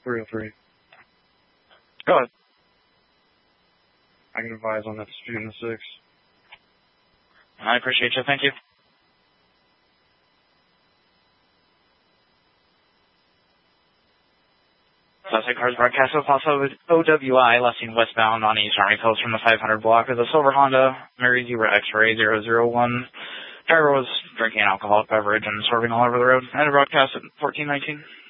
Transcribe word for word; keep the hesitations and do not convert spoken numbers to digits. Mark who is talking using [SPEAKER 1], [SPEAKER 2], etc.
[SPEAKER 1] three oh three.
[SPEAKER 2] Go ahead.
[SPEAKER 1] I can advise on that dispute in the six.
[SPEAKER 2] I appreciate you. Thank you. Classic Cars broadcast with also O W I, Lessing westbound on East Army Post from the five hundred block of the silver Honda, Mary Zebra X-Ray zero zero one. Driver was drinking an alcoholic beverage and swerving all over the road. And a broadcast at fourteen nineteen.